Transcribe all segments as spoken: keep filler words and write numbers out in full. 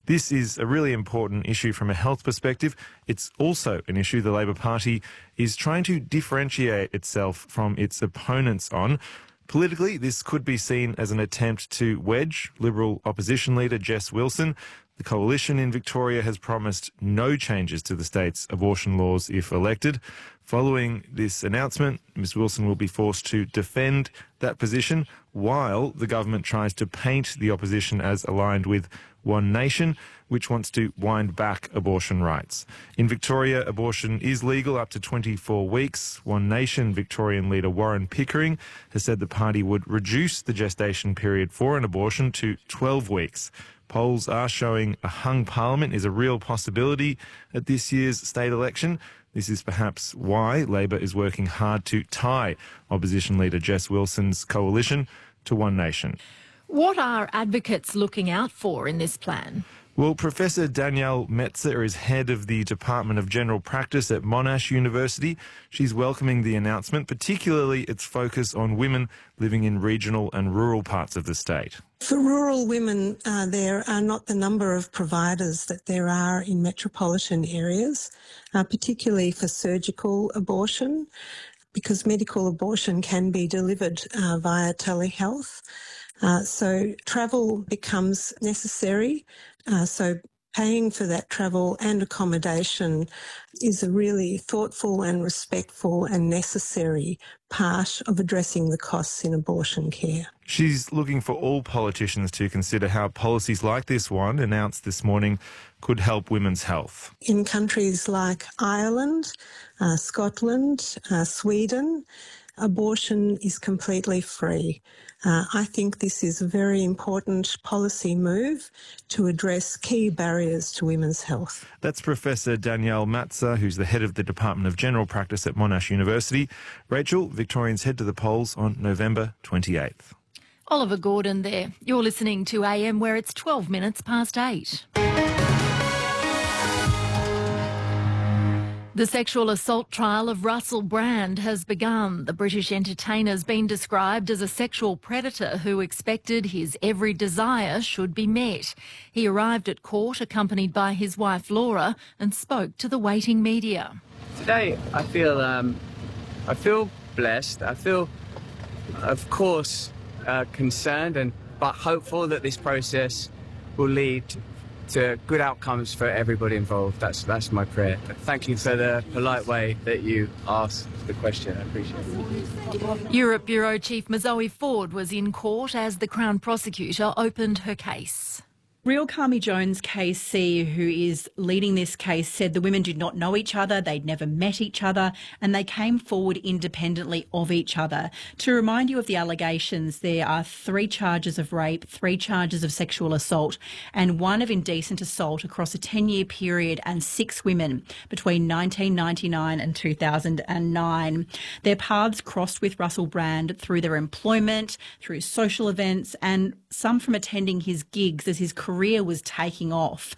This is a really important issue from a health perspective. It's also an issue the Labor Party is trying to differentiate itself from its opponents on. Politically, this could be seen as an attempt to wedge Liberal opposition leader Jess Wilson. The coalition in Victoria has promised no changes to the state's abortion laws if elected. Following this announcement, Miz Wilson will be forced to defend that position while the government tries to paint the opposition as aligned with One Nation, which wants to wind back abortion rights. In Victoria, abortion is legal up to twenty-four weeks. One Nation Victorian leader Warren Pickering has said the party would reduce the gestation period for an abortion to twelve weeks. Polls are showing a hung parliament is a real possibility at this year's state election. This is perhaps why Labor is working hard to tie opposition leader Jess Wilson's coalition to One Nation. What are advocates looking out for in this plan? Well, Professor Danielle Metzer is head of the Department of General Practice at Monash University. She's welcoming the announcement, particularly its focus on women living in regional and rural parts of the state. For rural women, uh, there are not the number of providers that there are in metropolitan areas, uh, particularly for surgical abortion, because medical abortion can be delivered uh, via telehealth. Uh, so travel becomes necessary. Uh, so paying for that travel and accommodation is a really thoughtful and respectful and necessary part of addressing the costs in abortion care. She's looking for all politicians to consider how policies like this one, announced this morning, could help women's health. In countries like Ireland, uh, Scotland, uh, Sweden, abortion is completely free. Uh, I think this is a very important policy move to address key barriers to women's health. That's Professor Danielle Metzer, who's the head of the Department of General Practice at Monash University. Rachel, Victorians head to the polls on November twenty-eighth. Oliver Gordon there. You're listening to A M, where it's twelve minutes past eight. The sexual assault trial of Russell Brand has begun. The British entertainer's been described as a sexual predator who expected his every desire should be met. He arrived at court accompanied by his wife Laura and spoke to the waiting media. Today I feel um, I feel blessed. I feel, of course, uh, concerned and but hopeful that this process will lead to good outcomes for everybody involved. That's that's my prayer. Thank you for the polite way that you asked the question. I appreciate it. Europe Bureau Chief Mazoe Ford was in court as the Crown Prosecutor opened her case. Real Carmi Jones K C, who is leading this case, said the women did not know each other, they'd never met each other, and they came forward independently of each other. To remind you of the allegations, there are three charges of rape, three charges of sexual assault, and one of indecent assault across a ten-year period, and six women between nineteen ninety-nine and two thousand nine. Their paths crossed with Russell Brand through their employment, through social events, and some from attending his gigs as his career career was taking off.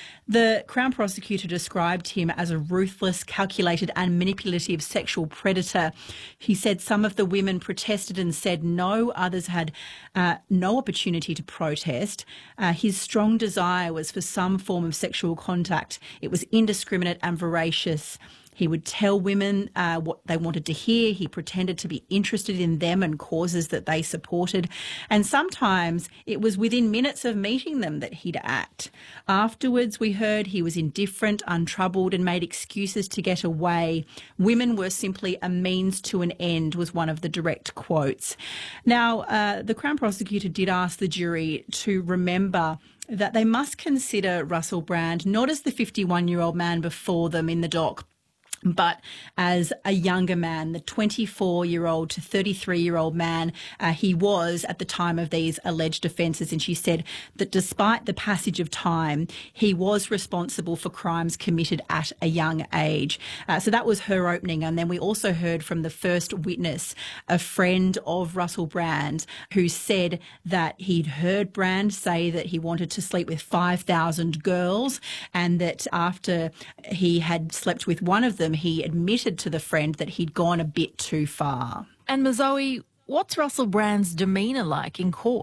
The Crown Prosecutor described him as a ruthless, calculated and manipulative sexual predator. He said some of the women protested and said no, others had uh, no opportunity to protest. Uh, his strong desire was for some form of sexual contact. It was indiscriminate and voracious. He would tell women uh, what they wanted to hear. He pretended to be interested in them and causes that they supported. And sometimes it was within minutes of meeting them that he'd act. Afterwards, we heard he was indifferent, untroubled, and made excuses to get away. Women were simply a means to an end, was one of the direct quotes. Now, uh, the Crown Prosecutor did ask the jury to remember that they must consider Russell Brand not as the fifty-one-year-old man before them in the dock, but as a younger man, the twenty-four-year-old to thirty-three-year-old man uh, he was at the time of these alleged offences. And she said that despite the passage of time, he was responsible for crimes committed at a young age. Uh, so that was her opening. And then we also heard from the first witness, a friend of Russell Brand, who said that he'd heard Brand say that he wanted to sleep with five thousand girls, and that after he had slept with one of them, he admitted to the friend that he'd gone a bit too far. And Mazoe, what's Russell Brand's demeanour like in court?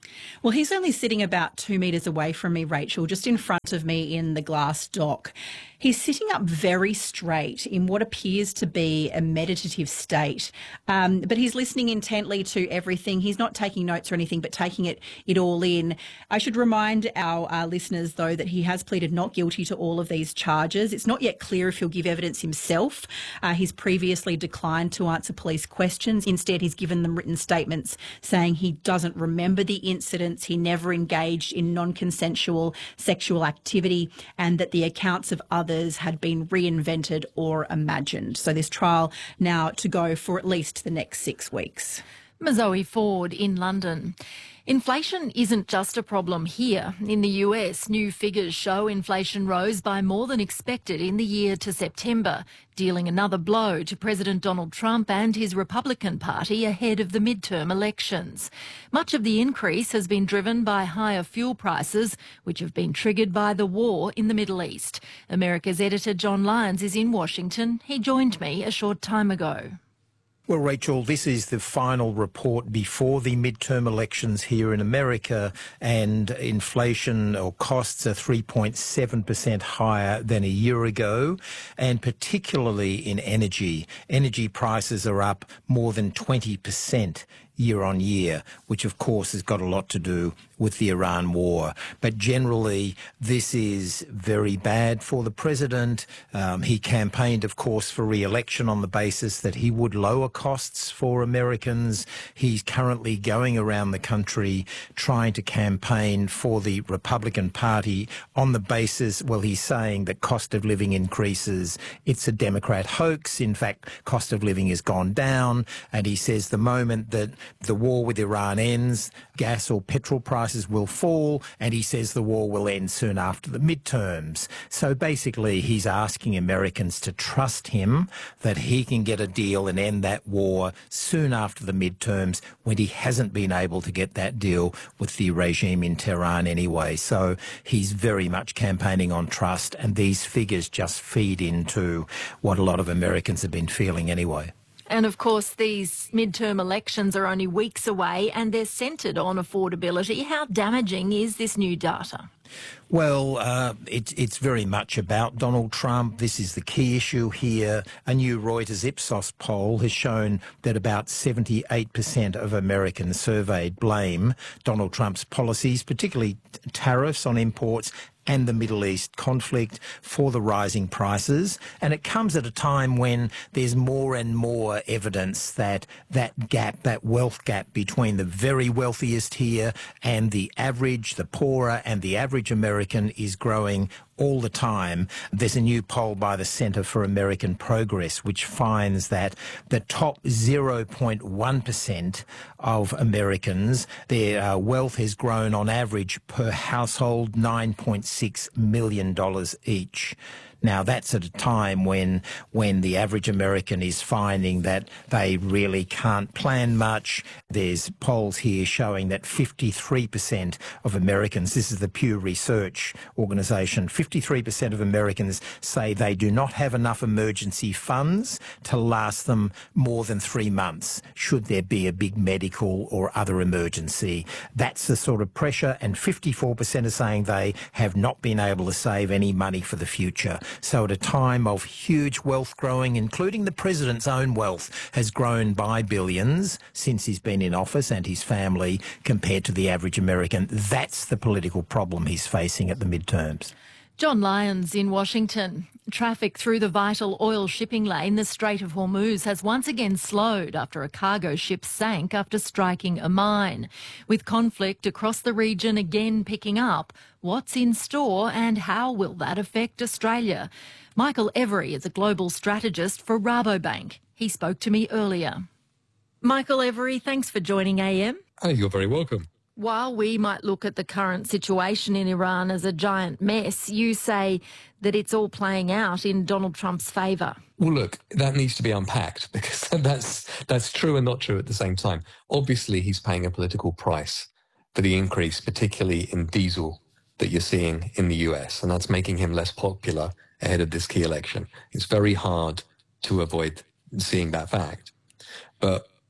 Well, he's only sitting about two metres away from me, Rachel, just in front of me in the glass dock. He's sitting up very straight in what appears to be a meditative state, um, but he's listening intently to everything. He's not taking notes or anything, but taking it it all in. I should remind our uh, listeners, though, that he has pleaded not guilty to all of these charges. It's not yet clear if he'll give evidence himself. Uh, he's previously declined to answer police questions. Instead, he's given them written statements saying he doesn't remember the incidents, he never engaged in non-consensual sexual activity, and that the accounts of others had been reinvented or imagined. So this trial now to go for at least the next six weeks. Mazoe Ford in London. Inflation isn't just a problem here. In the U S, new figures show inflation rose by more than expected in the year to September, dealing another blow to President Donald Trump and his Republican Party ahead of the midterm elections. Much of the increase has been driven by higher fuel prices, which have been triggered by the war in the Middle East. America's editor John Lyons is in Washington. He joined me a short time ago. Well, Rachel, this is the final report before the midterm elections here in America, and inflation or costs are three point seven percent higher than a year ago, and particularly in energy. Energy prices are up more than twenty percent year on year, which of course has got a lot to do with the Iran war. But generally, this is very bad for the president. Um, he campaigned, of course, for re-election on the basis that he would lower costs for Americans. He's currently going around the country trying to campaign for the Republican Party on the basis, well, he's saying that cost of living increases. It's a Democrat hoax. In fact, cost of living has gone down. And he says the moment that the war with Iran ends, gas or petrol prices will fall, and he says the war will end soon after the midterms. So basically, he's asking Americans to trust him that he can get a deal and end that war soon after the midterms, when he hasn't been able to get that deal with the regime in Tehran anyway. So he's very much campaigning on trust, and these figures just feed into what a lot of Americans have been feeling anyway. And of course, these midterm elections are only weeks away and they're centred on affordability. How damaging is this new data? Well, uh, it, it's very much about Donald Trump. This is the key issue here. A new Reuters Ipsos poll has shown that about seventy-eight percent of Americans surveyed blame Donald Trump's policies, particularly tariffs on imports and the Middle East conflict, for the rising prices. And it comes at a time when there's more and more evidence that that gap, that wealth gap between the very wealthiest here and the average, the poorer and the average American is growing all the time. There's a new poll by the Centre for American Progress which finds that the top zero point one percent of Americans, their uh, wealth has grown on average per household nine point six million dollars each. Now, that's at a time when when the average American is finding that they really can't plan much. There's polls here showing that fifty-three percent of Americans, this is the Pew Research organisation, fifty-three percent of Americans say they do not have enough emergency funds to last them more than three months should there be a big medical or other emergency. That's the sort of pressure, and fifty-four percent are saying they have not been able to save any money for the future. So at a time of huge wealth growing, including the president's own wealth has grown by billions since he's been in office, and his family, compared to the average American, that's the political problem he's facing at the midterms. John Lyons in Washington. Traffic through the vital oil shipping lane, the Strait of Hormuz, has once again slowed after a cargo ship sank after striking a mine. With conflict across the region again picking up, what's in store and how will that affect Australia? Michael Every is a global strategist for Rabobank. He spoke to me earlier. Michael Every, thanks for joining A M. Oh, you're very welcome. While we might look at the current situation in Iran as a giant mess, you say that it's all playing out in Donald Trump's favour. Well, look, that needs to be unpacked, because that's that's true and not true at the same time. Obviously, he's paying a political price for the increase, particularly in diesel, that you're seeing in the U S, and that's making him less popular ahead of this key election. It's very hard to avoid seeing that fact. But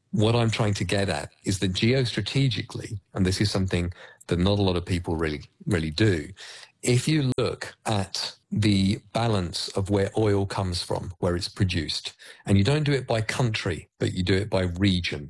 What I'm trying to get at is that geostrategically, and this is something that not a lot of people really, really do, if you look at the balance of where oil comes from, where it's produced, and you don't do it by country, but you do it by region,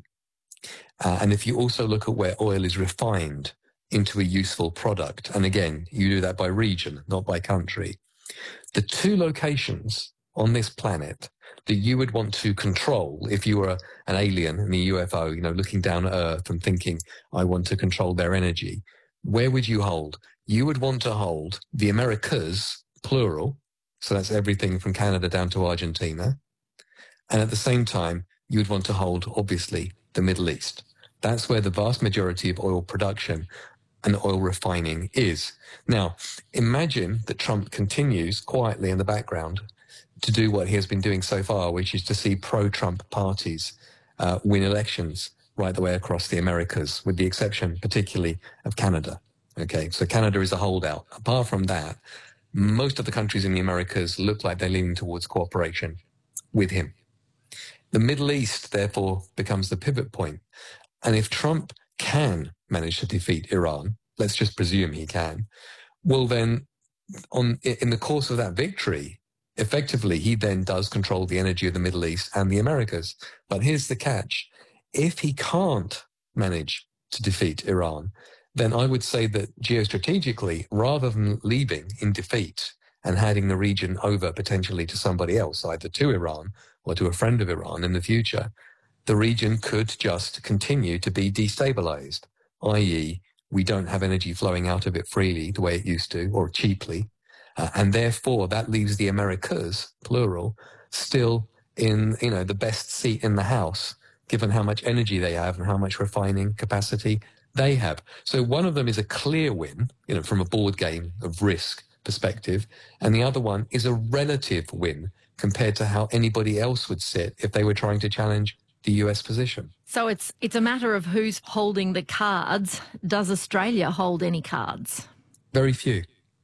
uh, and if you also look at where oil is refined into a useful product, and again, you do that by region, not by country, the two locations on this planet that you would want to control if you were an alien in a U F O, you know, looking down at Earth and thinking, I want to control their energy, where would you hold? You would want to hold the Americas, plural, so that's everything from Canada down to Argentina. And at the same time, you would want to hold, obviously, the Middle East. That's where the vast majority of oil production and oil refining is. Now, imagine that Trump continues quietly in the background to do what he has been doing so far, which is to see pro-Trump parties uh, win elections right the way across the Americas, with the exception particularly of Canada. Okay, so Canada is a holdout. Apart from that, most of the countries in the Americas look like they're leaning towards cooperation with him. The Middle East, therefore, becomes the pivot point. And if Trump can manage to defeat Iran, let's just presume he can, well then, on in the course of that victory, effectively, he then does control the energy of the Middle East and the Americas. But here's the catch. If he can't manage to defeat Iran, then I would say that geostrategically, rather than leaving in defeat and handing the region over potentially to somebody else, either to Iran or to a friend of Iran in the future, the region could just continue to be destabilized, that is, we don't have energy flowing out of it freely the way it used to, or cheaply. Uh, and therefore, that leaves the Americas, plural, still in, you know, the best seat in the house, given how much energy they have and how much refining capacity they have. So one of them is a clear win, you know, from a board game of risk perspective, and the other one is a relative win compared to how anybody else would sit if they were trying to challenge the U S position. So it's it's a matter of who's holding the cards. Does Australia hold any cards? Very few.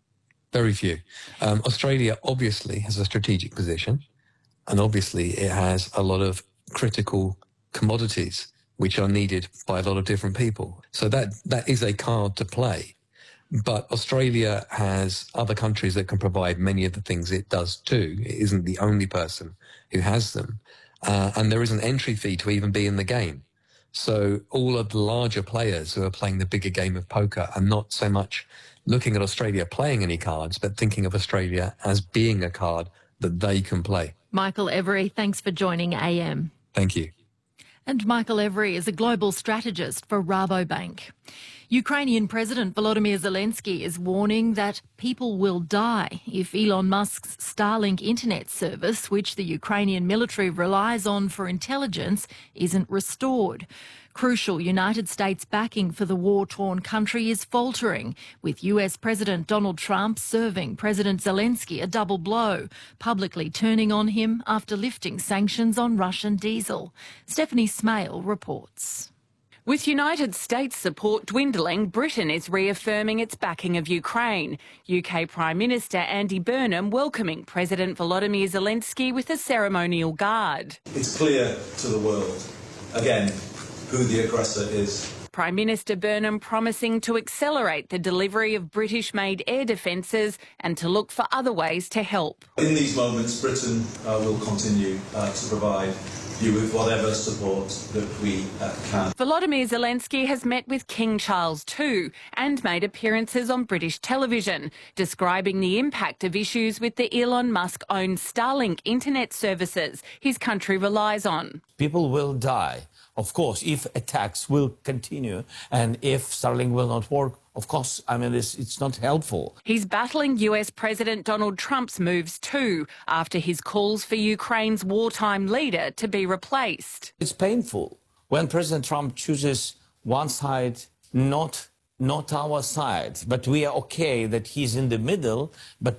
Very few. Um, Australia obviously has a strategic position, and obviously it has a lot of critical commodities which are needed by a lot of different people. So that that is a card to play. But Australia has other countries that can provide many of the things it does too. It isn't the only person who has them. Uh, and there is an entry fee to even be in the game. So all of the larger players who are playing the bigger game of poker are not so much looking at Australia playing any cards, but thinking of Australia as being a card that they can play. Michael Every, thanks for joining A M. Thank you. And Michael Every is a global strategist for Rabobank. Ukrainian President Volodymyr Zelensky is warning that people will die if Elon Musk's Starlink internet service, which the Ukrainian military relies on for intelligence, isn't restored. Crucial United States backing for the war-torn country is faltering, with U S President Donald Trump serving President Zelensky a double blow, publicly turning on him after lifting sanctions on Russian diesel. Stephanie Smale reports. With United States support dwindling, Britain is reaffirming its backing of Ukraine. U K Prime Minister Andy Burnham welcoming President Volodymyr Zelensky with a ceremonial guard. It's clear to the world, again, who the aggressor is. Prime Minister Burnham promising to accelerate the delivery of British-made air defences and to look for other ways to help. In these moments, Britain uh, will continue uh, to provide you with whatever support that we uh, can. Volodymyr Zelensky has met with King Charles the Second and made appearances on British television, describing the impact of issues with the Elon Musk-owned Starlink internet services his country relies on. People will die, of course, if attacks will continue, and if Starlink will not work. Of course, I mean, it's, it's not helpful. He's battling U S President Donald Trump's moves too, after his calls for Ukraine's wartime leader to be replaced. It's painful when President Trump chooses one side, not, not our side. But we are okay that he's in the middle, but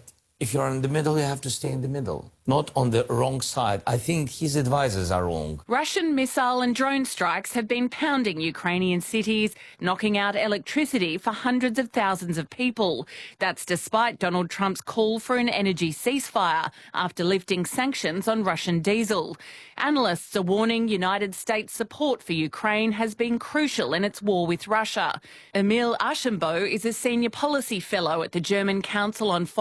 if you're in the middle, you have to stay in the middle, not on the wrong side. I think his advisors are wrong. Russian missile and drone strikes have been pounding Ukrainian cities, knocking out electricity for hundreds of thousands of people. That's despite Donald Trump's call for an energy ceasefire after lifting sanctions on Russian diesel. Analysts are warning United States support for Ukraine has been crucial in its war with Russia. Emil Archambault is a senior policy fellow at the German Council on